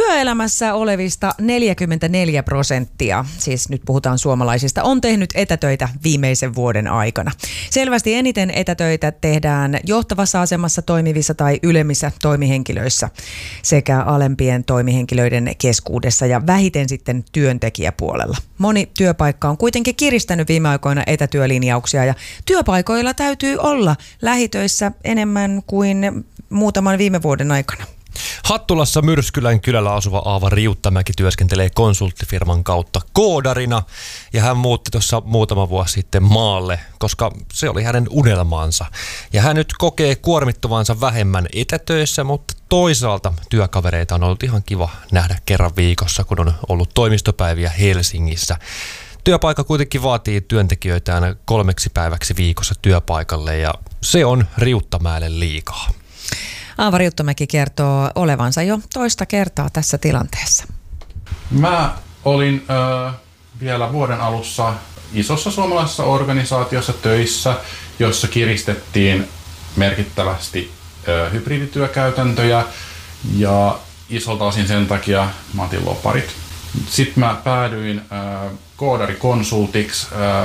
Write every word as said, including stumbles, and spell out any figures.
Työelämässä olevista neljäkymmentäneljä prosenttia, siis nyt puhutaan suomalaisista, on tehnyt etätöitä viimeisen vuoden aikana. Selvästi eniten etätöitä tehdään johtavassa asemassa toimivissa tai ylemmissä toimihenkilöissä sekä alempien toimihenkilöiden keskuudessa ja vähiten sitten työntekijäpuolella. Moni työpaikka on kuitenkin kiristänyt viime aikoina etätyölinjauksia ja työpaikoilla täytyy olla lähitöissä enemmän kuin muutaman viime vuoden aikana. Hattulassa Myrskylän kylällä asuva Aava Riuttamäki työskentelee konsulttifirman kautta koodarina ja hän muutti tuossa muutama vuosi sitten maalle, koska se oli hänen unelmansa. Ja hän nyt kokee kuormittuvansa vähemmän etätöissä, mutta toisaalta työkavereita on ollut ihan kiva nähdä kerran viikossa, kun on ollut toimistopäiviä Helsingissä. Työpaikka kuitenkin vaatii työntekijöitään kolmeksi päiväksi viikossa työpaikalle ja se on Riuttamäelle liikaa. Aava Riuttamäki kertoo olevansa jo toista kertaa tässä tilanteessa. Mä olin äh, vielä vuoden alussa isossa suomalaisessa organisaatiossa töissä, jossa kiristettiin merkittävästi äh, hybridityökäytäntöjä ja isolta osin sen takia mä otin loparit. Sitten mä päädyin äh, koodarikonsultiksi. Äh,